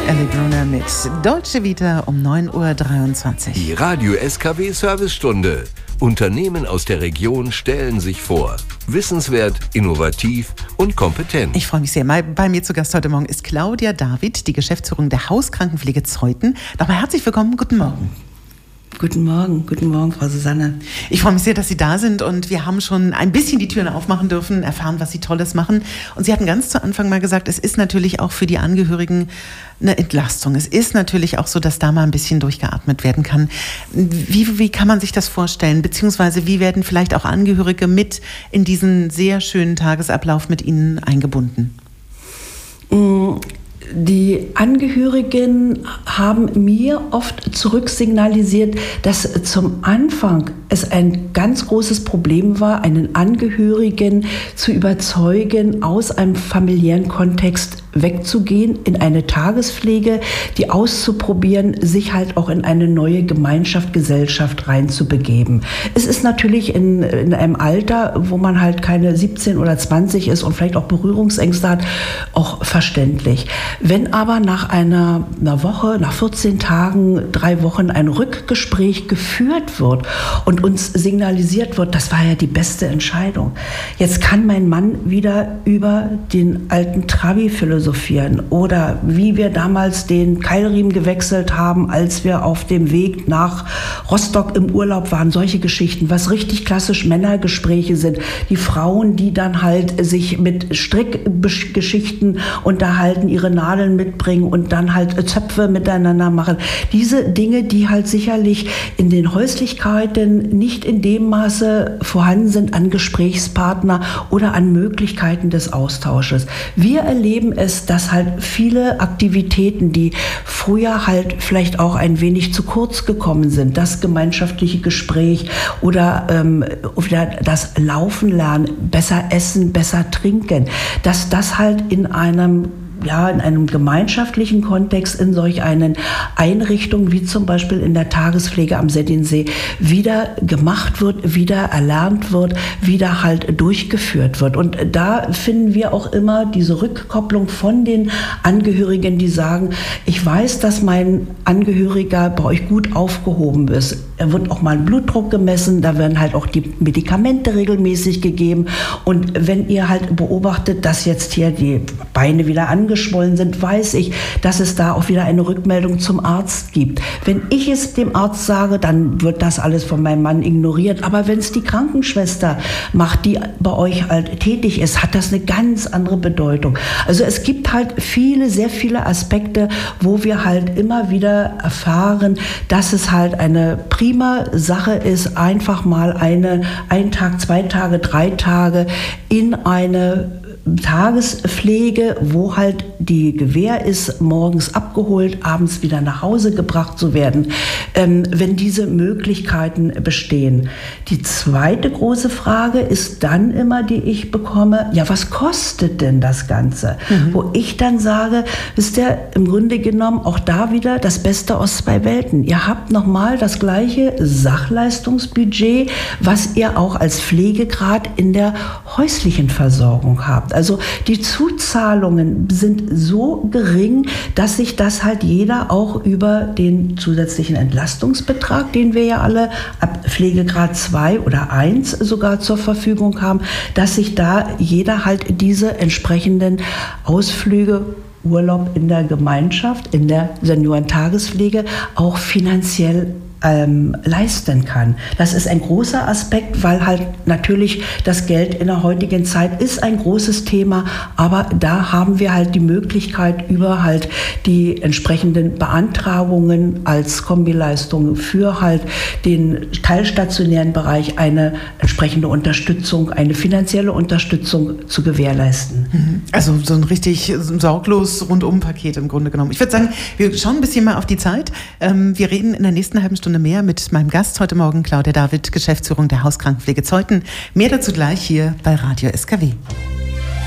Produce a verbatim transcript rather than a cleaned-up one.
Ellie Brunner mit Dolce Vita um neun Uhr dreiundzwanzig. Die Radio S K W-Servicestunde. Unternehmen aus der Region stellen sich vor. Wissenswert, innovativ und kompetent. Ich freue mich sehr. Bei mir zu Gast heute Morgen ist Claudia David, die Geschäftsführung der Hauskrankenpflege Zeuthen. Nochmal herzlich willkommen. Guten Morgen. Guten Morgen, guten Morgen, Frau Susanne. Ich freue mich sehr, dass Sie da sind und wir haben schon ein bisschen die Türen aufmachen dürfen, erfahren, was Sie Tolles machen. Und Sie hatten ganz zu Anfang mal gesagt, es ist natürlich auch für die Angehörigen eine Entlastung. Es ist natürlich auch so, dass da mal ein bisschen durchgeatmet werden kann. Wie, wie kann man sich das vorstellen? Beziehungsweise wie werden vielleicht auch Angehörige mit in diesen sehr schönen Tagesablauf mit Ihnen eingebunden? Mm. Die Angehörigen haben mir oft zurücksignalisiert, dass zum Anfang es ein ganz großes Problem war, einen Angehörigen zu überzeugen, aus einem familiären Kontext wegzugehen, in eine Tagespflege, die auszuprobieren, sich halt auch in eine neue Gemeinschaft, Gesellschaft reinzubegeben. Es ist natürlich in, in einem Alter, wo man halt keine siebzehn oder zwanzig ist und vielleicht auch Berührungsängste hat, auch verständlich. Wenn aber nach einer, einer Woche, nach vierzehn Tagen, drei Wochen ein Rückgespräch geführt wird und uns signalisiert wird, das war ja die beste Entscheidung. Jetzt kann mein Mann wieder über den alten Trabi philosophieren oder wie wir damals den Keilriemen gewechselt haben, als wir auf dem Weg nach Rostock im Urlaub waren. Solche Geschichten, was richtig klassisch Männergespräche sind. Die Frauen, die dann halt sich mit Strickgeschichten unterhalten, ihre Nadeln mitbringen und dann halt Zöpfe miteinander machen. Diese Dinge, die halt sicherlich in den Häuslichkeiten nicht in dem Maße vorhanden sind an Gesprächspartner oder an Möglichkeiten des Austausches. Wir erleben es, dass halt viele Aktivitäten, die früher halt vielleicht auch ein wenig zu kurz gekommen sind, das gemeinschaftliche Gespräch oder ähm, oder das Laufen lernen, besser essen, besser trinken, dass das halt in einem ja, in einem gemeinschaftlichen Kontext in solch einen Einrichtungen wie zum Beispiel in der Tagespflege am Settinsee wieder gemacht wird, wieder erlernt wird, wieder halt durchgeführt wird. Und da finden wir auch immer diese Rückkopplung von den Angehörigen, die sagen, ich weiß, dass mein Angehöriger bei euch gut aufgehoben ist. Er wird auch mal ein Blutdruck gemessen, da werden halt auch die Medikamente regelmäßig gegeben. Und wenn ihr halt beobachtet, dass jetzt hier die Beine wieder an geschwollen sind, weiß ich, dass es da auch wieder eine Rückmeldung zum Arzt gibt. Wenn ich es dem Arzt sage, dann wird das alles von meinem Mann ignoriert. Aber wenn es die Krankenschwester macht, die bei euch halt tätig ist, hat das eine ganz andere Bedeutung. Also es gibt halt viele, sehr viele Aspekte, wo wir halt immer wieder erfahren, dass es halt eine prima Sache ist, einfach mal eine, ein Tag, zwei Tage, drei Tage in eine Tagespflege, wo halt die Gewähr ist, morgens abgeholt, abends wieder nach Hause gebracht zu werden, ähm, wenn diese Möglichkeiten bestehen. Die zweite große Frage ist dann immer, die ich bekomme, ja, was kostet denn das Ganze? Mhm. Wo ich dann sage, wisst ihr, im Grunde genommen auch da wieder das Beste aus zwei Welten. Ihr habt nochmal das gleiche Sachleistungsbudget, was ihr auch als Pflegegrad in der häuslichen Versorgung habt. Also die Zuzahlungen sind so gering, dass sich das halt jeder auch über den zusätzlichen Entlastungsbetrag, den wir ja alle ab Pflegegrad zwei oder eins sogar zur Verfügung haben, dass sich da jeder halt diese entsprechenden Ausflüge, Urlaub in der Gemeinschaft, in der Seniorentagespflege auch finanziell Ähm, leisten kann. Das ist ein großer Aspekt, weil halt natürlich das Geld in der heutigen Zeit ist ein großes Thema, aber da haben wir halt die Möglichkeit, über halt die entsprechenden Beantragungen als Kombileistung für halt den teilstationären Bereich eine entsprechende Unterstützung, eine finanzielle Unterstützung zu gewährleisten. Also so ein richtig sorglos Rundum-Paket im Grunde genommen. Ich würde sagen, wir schauen ein bisschen mal auf die Zeit. Wir reden in der nächsten halben Stunde mehr mit meinem Gast heute Morgen, Claudia David, Geschäftsführung der Hauskrankenpflege Zeuthen. Mehr dazu gleich hier bei Radio S K W.